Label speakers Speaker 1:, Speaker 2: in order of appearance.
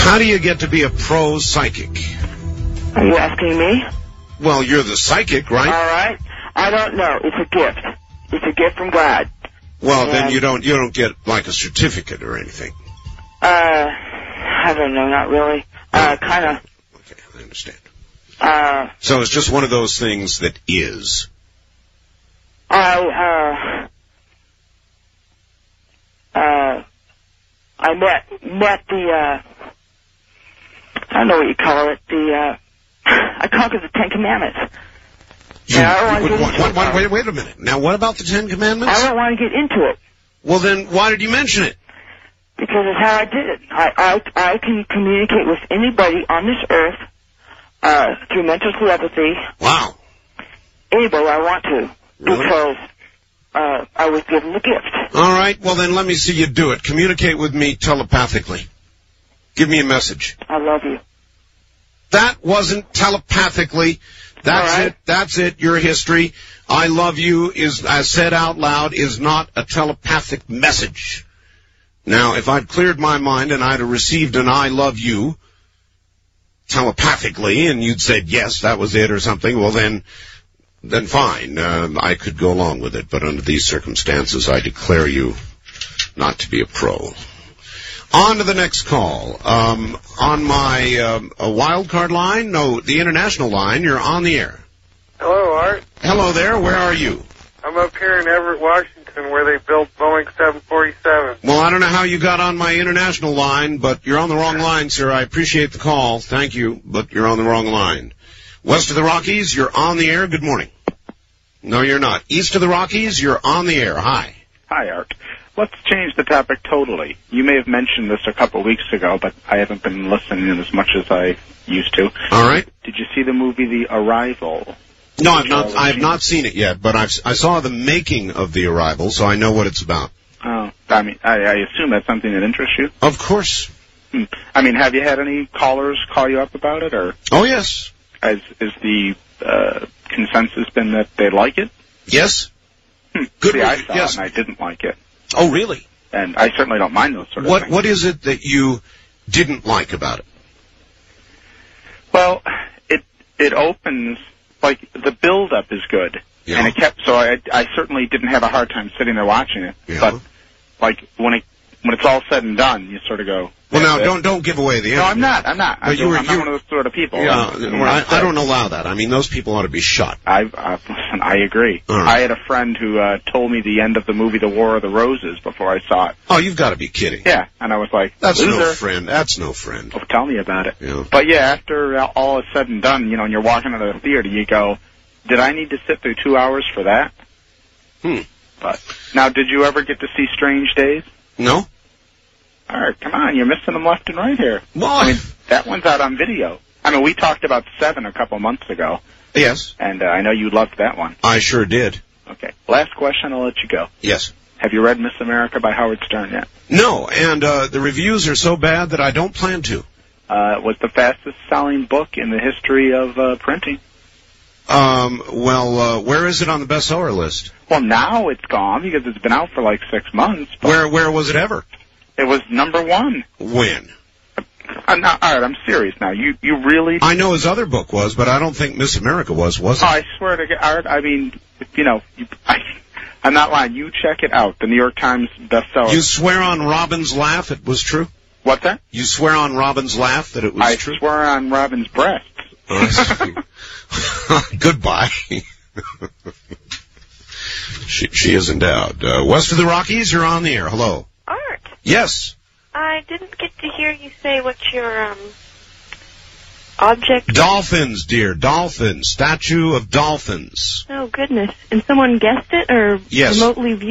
Speaker 1: How do you get to be a pro psychic?
Speaker 2: Are you asking me?
Speaker 1: Well, you're the psychic, right?
Speaker 2: All right. I don't know. It's a gift. It's a gift from God.
Speaker 1: Well, then you don't get like a certificate or anything.
Speaker 2: I don't know. Not really. Kind of.
Speaker 1: Okay, I understand. So it's just one of those things that is.
Speaker 2: I met the, I don't know what you call it, I conquered the Ten Commandments.
Speaker 1: Wait a minute. Now, what about the Ten Commandments?
Speaker 2: I don't want to get into it.
Speaker 1: Well, then, why did you mention it?
Speaker 2: Because it's how I did it. I can communicate with anybody on this earth, through mental telepathy.
Speaker 1: Wow.
Speaker 2: Anybody I want to.
Speaker 1: Really?
Speaker 2: Because, I was given the gift.
Speaker 1: All right, well then let me see you do it. Communicate with me telepathically. Give me a message.
Speaker 2: I love you.
Speaker 1: That wasn't telepathically. That's
Speaker 2: right.
Speaker 1: it. That's it. Your history. I love you is, as said out loud, is not a telepathic message. Now, if I'd cleared my mind and I'd have received an I love you telepathically and you'd said yes, that was it or something, well then fine. I could go along with it. But under these circumstances, I declare you not to be a pro. On to the next call. On my a wild card line, no, the international line, you're on the air.
Speaker 3: Hello, Art.
Speaker 1: Hello there. Where are you?
Speaker 3: I'm up here in Everett, Washington, where they built Boeing 747.
Speaker 1: Well, I don't know how you got on my international line, but you're on the wrong line, sir. I appreciate the call. Thank you, but you're on the wrong line. West of the Rockies, you're on the air. Good morning. No, you're not. East of the Rockies, you're on the air. Hi.
Speaker 4: Hi, Art. Let's change the topic totally. You may have mentioned this a couple of weeks ago, but I haven't been listening as much as I used to.
Speaker 1: All right.
Speaker 4: Did you see the movie The Arrival?
Speaker 1: No, I have not seen it yet, but I saw the making of The Arrival, so I know what it's about.
Speaker 4: Oh, I mean, I assume that's something that interests you?
Speaker 1: Of course.
Speaker 4: I mean, have you had any callers call you up about it, or?
Speaker 1: Oh, yes.
Speaker 4: Is the consensus been that they like it?
Speaker 1: Yes.
Speaker 4: Good. See, I saw it and I didn't like it.
Speaker 1: Oh, really?
Speaker 4: And I certainly don't mind those sort of things.
Speaker 1: What is it that you didn't like about it?
Speaker 4: Well, it opens, like, the build-up is good.
Speaker 1: Yeah.
Speaker 4: And it kept, so I certainly didn't have a hard time sitting there watching it.
Speaker 1: Yeah.
Speaker 4: But, like, when it's all said and done, you sort of go...
Speaker 1: Well, now, don't give away the end.
Speaker 4: No, I'm not. I'm not one of those sort of people.
Speaker 1: Yeah, I don't allow that. I mean, those people ought to be shot.
Speaker 4: Listen, I agree.
Speaker 1: Right.
Speaker 4: I had a friend who told me the end of the movie The War of the Roses before I saw it.
Speaker 1: Oh, you've got to be kidding.
Speaker 4: Yeah, and I was like,
Speaker 1: That's
Speaker 4: loser.
Speaker 1: no friend. That's no friend.
Speaker 4: Oh, tell me about it.
Speaker 1: Yeah.
Speaker 4: But yeah, after all is said and done, and you're walking out of the theater, you go, did I need to sit through 2 hours for that? But now, did you ever get to see Strange Days?
Speaker 1: No.
Speaker 4: All right, come on, you're missing them left and right here.
Speaker 1: Well,
Speaker 4: I mean, that one's out on video. I mean, we talked about Seven a couple months ago.
Speaker 1: Yes.
Speaker 4: And I know you loved that one.
Speaker 1: I sure did.
Speaker 4: Okay. Last question, I'll let you go.
Speaker 1: Yes.
Speaker 4: Have you read Miss America by Howard Stern yet?
Speaker 1: No, and the reviews are so bad that I don't plan to.
Speaker 4: It was the fastest-selling book in the history of printing.
Speaker 1: Where is it on the bestseller list?
Speaker 4: Well, now it's gone because it's been out for like 6 months.
Speaker 1: Where was it ever?
Speaker 4: It was #1.
Speaker 1: When?
Speaker 4: All right, I'm serious now. You really...
Speaker 1: I know his other book was, but I don't think Miss America was it?
Speaker 4: I swear to God, Art, I mean, I'm not lying. You check it out. The New York Times bestseller.
Speaker 1: You swear on Robin's laugh it was true?
Speaker 4: What's that?
Speaker 1: You swear on Robin's laugh that it was true?
Speaker 4: I swear on Robin's breasts.
Speaker 1: Goodbye. She is endowed. West of the Rockies, you're on the air. Hello.
Speaker 5: Art.
Speaker 1: Yes.
Speaker 5: I didn't get to hear you say what your object.
Speaker 1: Dolphins, dear. Dolphins. Statue of dolphins.
Speaker 5: Oh, goodness. And someone guessed it or
Speaker 1: yes.
Speaker 5: remotely viewed